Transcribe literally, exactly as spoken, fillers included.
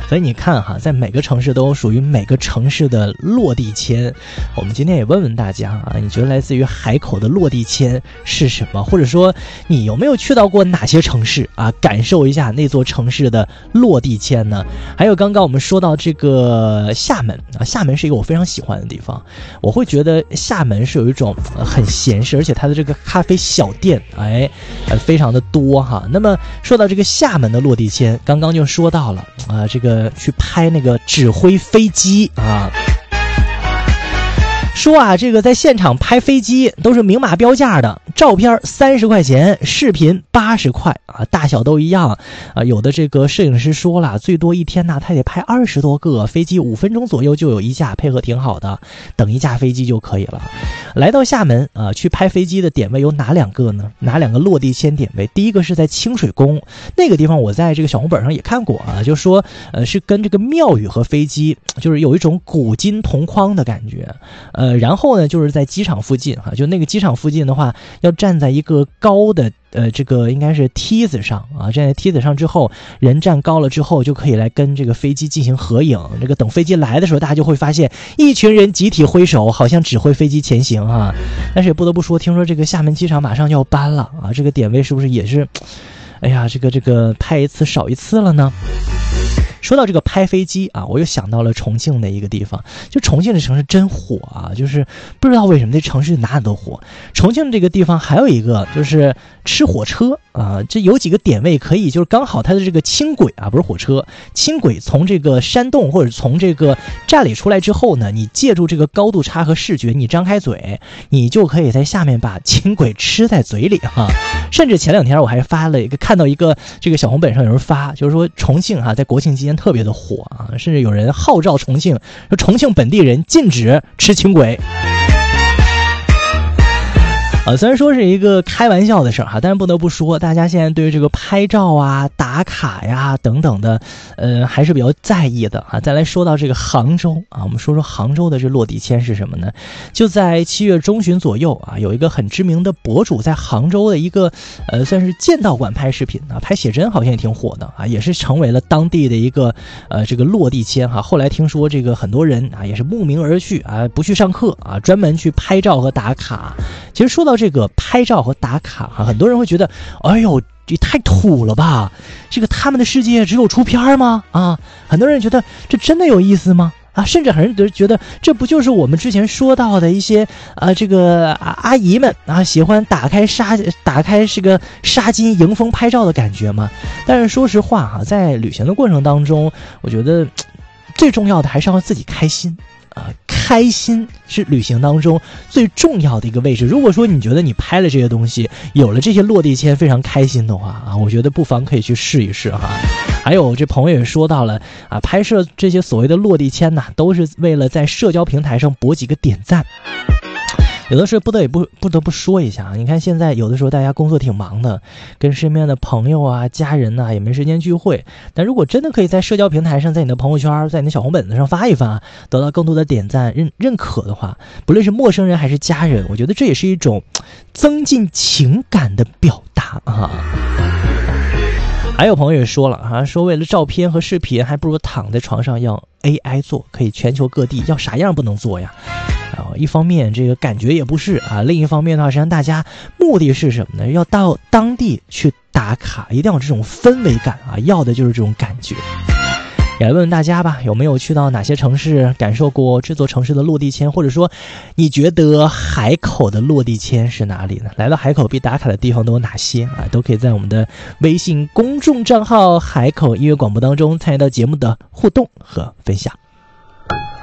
所以你看哈，在每个城市都有属于每个城市的落地签。我们今天也问问大家啊，你觉得来自于海口的落地签是什么？或者说你有没有去到过哪些城市啊，感受一下那座城市的落地签呢？还有刚刚我们说到这个厦门啊，厦门是一个我非常喜欢的地方，我会觉得厦门是有一种、呃、很闲适，而且它的这个咖啡小店哎、呃、非常的多哈。那么说到这个厦门的落地签，刚刚就说到了啊、呃，这个去拍那个指挥飞机啊。说啊，这个在现场拍飞机都是明码标价的，照片三十块钱，视频八十块啊，大小都一样啊。有的这个摄影师说了，最多一天呢，他得拍二十多个飞机，五分钟左右就有一架，配合挺好的，等一架飞机就可以了。来到厦门啊，去拍飞机的点位有哪两个呢？哪两个落地签点位？第一个是在清水宫那个地方，我在这个小红本上也看过啊，就说呃是跟这个庙宇和飞机就是有一种古今同框的感觉，呃。呃，然后呢，就是在机场附近哈、啊，就那个机场附近的话，要站在一个高的呃，这个应该是梯子上啊，站在梯子上之后，人站高了之后，就可以来跟这个飞机进行合影。这个等飞机来的时候，大家就会发现一群人集体挥手，好像指挥飞机前行啊。但是也不得不说，听说这个厦门机场马上就要搬了啊，这个点位是不是也是，哎呀，这个这个拍一次少一次了呢？说到这个拍飞机啊，我又想到了重庆的一个地方，就重庆这城市真火啊，就是不知道为什么这城市哪哪都火。重庆这个地方还有一个就是吃火车啊，这有几个点位可以，就是刚好它的这个轻轨啊，不是火车，轻轨从这个山洞或者从这个站里出来之后呢，你借助这个高度差和视觉，你张开嘴，你就可以在下面把轻轨吃在嘴里哈、啊。甚至前两天我还发了一个，看到一个这个小红本上有人发，就是说重庆哈、啊，在国庆期间特别的火啊，甚至有人号召重庆，说重庆本地人禁止吃轻轨。啊，虽然说是一个开玩笑的事儿哈，但是不得不说，大家现在对于这个拍照啊、打卡呀等等的，呃，还是比较在意的啊。再来说到这个杭州啊，我们说说杭州的这落地签是什么呢？就在七月中旬左右啊，有一个很知名的博主在杭州的一个呃，算是剑道馆拍视频啊，拍写真好像也挺火的啊，也是成为了当地的一个呃这个落地签哈。后来听说这个很多人啊也是慕名而去啊，不去上课啊，专门去拍照和打卡。其实说到这个拍照和打卡哈，很多人会觉得，哎呦，这太土了吧！这个他们的世界只有出片吗？啊，很多人觉得这真的有意思吗？啊，甚至很多人觉得这不就是我们之前说到的一些啊，这个阿姨们啊喜欢打开纱打开这个纱巾迎风拍照的感觉吗？但是说实话哈、啊，在旅行的过程当中，我觉得最重要的还是要自己开心。啊，开心是旅行当中最重要的一个位置。如果说你觉得你拍了这些东西，有了这些落地签非常开心的话啊，我觉得不妨可以去试一试哈。还有这朋友也说到了啊，拍摄这些所谓的落地签呐，都是为了在社交平台上博几个点赞。有的时候不得也不不得不说一下，你看现在有的时候大家工作挺忙的，跟身边的朋友啊、家人呐、啊、也没时间聚会。但如果真的可以在社交平台上，在你的朋友圈、在你的小红本子上发一发，得到更多的点赞、认认可的话，不论是陌生人还是家人，我觉得这也是一种增进情感的表达啊。还有朋友也说了啊，说为了照片和视频，还不如躺在床上让 A I 做，可以全球各地，要啥样不能做呀？啊，一方面这个感觉也不是啊，另一方面的话是让大家目的是什么呢？要到当地去打卡，一定要有这种氛围感啊，要的就是这种感觉。也来问问大家吧，有没有去到哪些城市感受过这座城市的落地签，或者说你觉得海口的落地签是哪里呢？来到海口必打卡的地方都有哪些啊？都可以在我们的微信公众账号海口音乐广播当中参与到节目的互动和分享。